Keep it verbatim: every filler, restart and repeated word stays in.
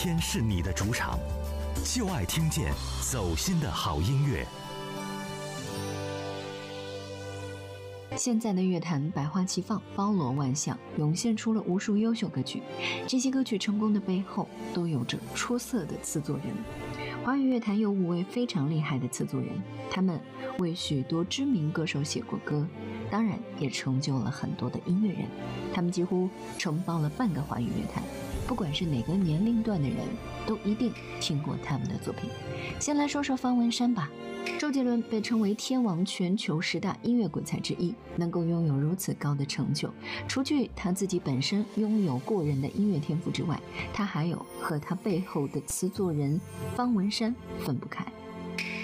天是你的主场，就爱听见走心的好音乐。 现在的乐坛百花齐放，包罗万象，涌现出了无数优秀歌曲。这些歌曲成功的背后，都有着出色的词作人。华语乐坛有五位非常厉害的词作人，他们为许多知名歌手写过歌，当然也成就了很多的音乐人。他们几乎承包了半个华语乐坛，不管是哪个年龄段的人，都一定听过他们的作品。先来说说方文山吧。周杰伦被称为天王全球十大音乐鬼才之一，能够拥有如此高的成就，除去他自己本身拥有过人的音乐天赋之外，他还有和他背后的词作人方文山分不开。